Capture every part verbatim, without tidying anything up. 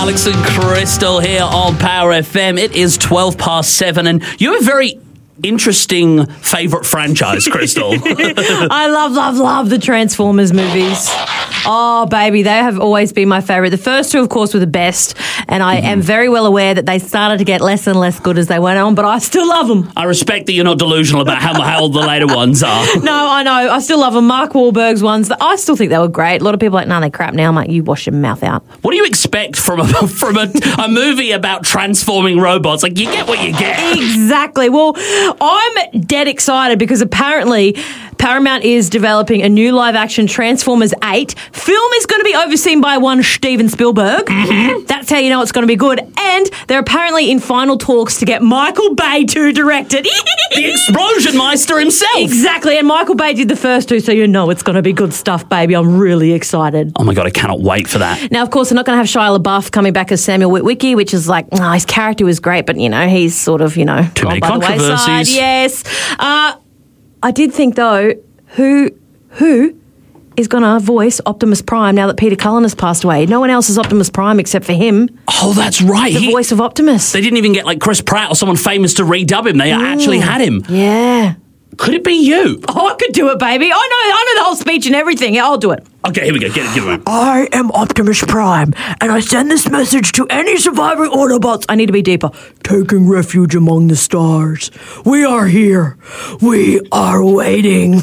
Alex and Crystal here on Power F M. It is twelve past seven, and you have a very interesting favourite franchise, Crystal. I love, love, love the Transformers movies. Oh, baby, they have always been my favourite. The first two, of course, were the best, and I mm-hmm. am very well aware that they started to get less and less good as they went on, but I still love them. I respect that you're not delusional about how, how old the later ones are. No, I know. I still love them. Mark Wahlberg's ones, I still think they were great. A lot of people are like, no, they're crap now. I'm like, you wash your mouth out. What do you expect from a, from a, a movie about transforming robots? Like, you get what you get. Exactly. Well, I'm dead excited because apparently Paramount is developing a new live-action Transformers eight. Film is going to be overseen by one Steven Spielberg. Mm-hmm. That's how you know it's going to be good. And they're apparently in final talks to get Michael Bay to direct it. The Explosion Meister himself. Exactly. And Michael Bay did the first two, so you know it's going to be good stuff, baby. I'm really excited. Oh, my God, I cannot wait for that. Now, of course, they're not going to have Shia LaBeouf coming back as Samuel Witwicky, which is like, oh, his character was great, but, you know, he's sort of, you know, too many gone by the controversies. wayside. Yes. Uh, I did think, though, who who is going to voice Optimus Prime now that Peter Cullen has passed away? No one else is Optimus Prime except for him. Oh, that's right. The he, voice of Optimus. They didn't even get, like, Chris Pratt or someone famous to redub him. They mm. actually had him. Yeah. Could it be you? Oh, I could do it, baby. I know, I know the whole speech and everything. Yeah, I'll do it. Okay, here we go. Get it, give it. I am Optimus Prime, and I send this message to any surviving Autobots. I need to be deeper. Taking refuge among the stars. We are here. We are waiting.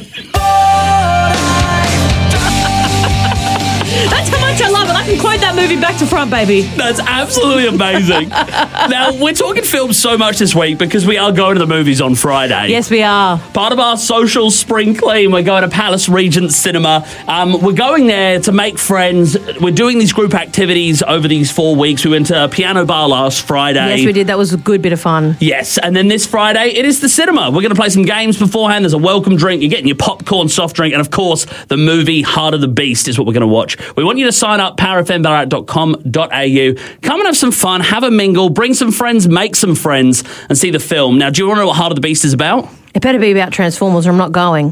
That's how much I love it. I can quote that movie back to front, baby. That's absolutely amazing. Now, we're talking films so much this week because we are going to the movies on Friday. Yes, we are. Part of our social spring clean, we're going to Palace Regent Cinema. Um, we're going there to make friends. We're doing these group activities over these four weeks. We went to a piano bar last Friday. Yes, we did. That was a good bit of fun. Yes, and then this Friday, it is the cinema. We're going to play some games beforehand. There's a welcome drink. You're getting your popcorn, soft drink, and, of course, the movie Heart of the Beast is what we're going to watch. We want you to sign up, power f m ballarat dot com dot a u. Come and have some fun, have a mingle, bring some friends, make some friends, and see the film. Now, do you want to know what Heart of the Beast is about? It better be about Transformers or I'm not going.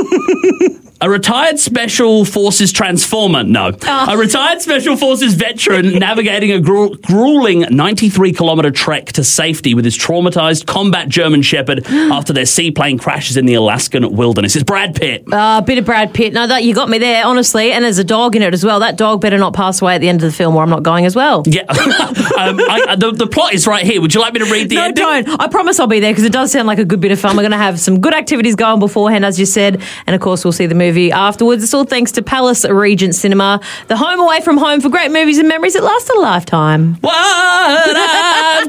A retired Special Forces Transformer, no. Oh. A retired Special Forces veteran navigating a gru- grueling ninety-three kilometre trek to safety with his traumatised combat German Shepherd after their seaplane crashes in the Alaskan wilderness. It's Brad Pitt. A uh, bit of Brad Pitt. No, that you got me there, honestly. And there's a dog in it as well. That dog better not pass away at the end of the film or I'm not going as well. Yeah. um, I, the, the plot is right here. Would you like me to read the no, ending? No, don't. I promise I'll be there because it does sound like a good bit of fun. We're going to have some good activities going beforehand, as you said. And, of course, we'll see the movie afterwards. It's all thanks to Palace Regent Cinema, the home away from home for great movies and memories that last a lifetime. What I've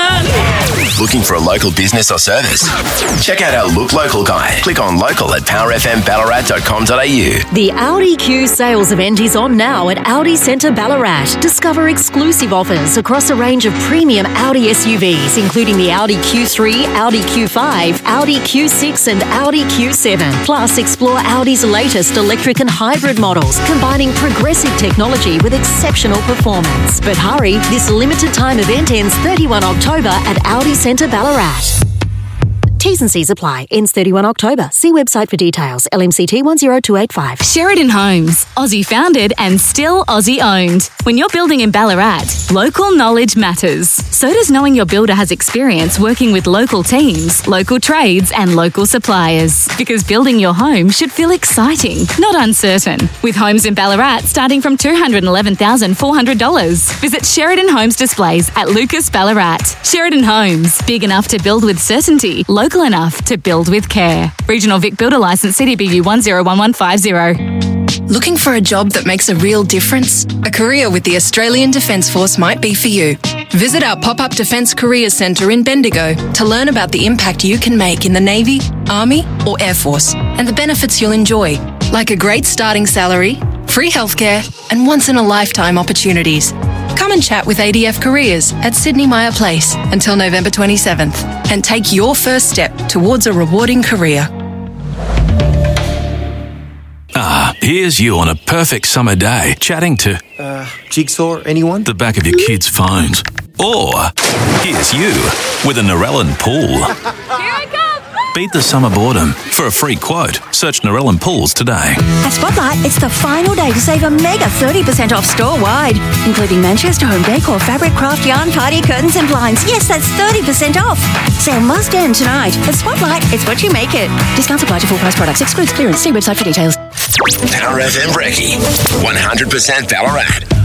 done. Looking for a local business or service? Check out our Look Local guide. Click on local at power f m ballarat dot com dot a u. The Audi Q sales event is on now at Audi Centre Ballarat. Discover exclusive offers across a range of premium Audi S U Vs, including the Audi Q three, Audi Q five, Audi Q six and Audi Q seven. Plus, explore Audi's latest electric and hybrid models, combining progressive technology with exceptional performance. But hurry, this limited time event ends thirty-first of October at Audi Centre Ballarat. T's and C's apply. Ends thirty-first of October. See website for details. L M C T one zero two eight five. Sheridan Homes. Aussie founded and still Aussie owned. When you're building in Ballarat, local knowledge matters. So does knowing your builder has experience working with local teams, local trades and local suppliers. Because building your home should feel exciting, not uncertain. With homes in Ballarat starting from two hundred eleven thousand four hundred dollars. Visit Sheridan Homes displays at Lucas Ballarat. Sheridan Homes. Big enough to build with certainty. Local enough to build with care. Regional Vic Builder Licence C D B U one zero one one five zero. Looking for a job that makes a real difference? A career with the Australian Defence Force might be for you. Visit our pop-up Defence Careers Centre in Bendigo to learn about the impact you can make in the Navy, Army or Air Force and the benefits you'll enjoy, like a great starting salary, free healthcare and once-in-a-lifetime opportunities. Come and chat with A D F Careers at Sydney Myer Place until November twenty-seventh and take your first step towards a rewarding career. Ah, here's you on a perfect summer day, chatting to... Uh, Jigsaw, anyone? The back of your kids' phones. Or, here's you with a Narellan pool. Here I come! Beat the summer boredom. For a free quote, search Narellan Pools today. At Spotlight, it's the final day to save a mega thirty percent off store-wide, including Manchester home decor, fabric, craft, yarn, party, curtains and blinds. Yes, that's thirty percent off. Sale must end tonight. At Spotlight, it's what you make it. Discounts apply to full price products. Excludes clearance. See website for details. Power F M Brekkie. one hundred percent Ballarat.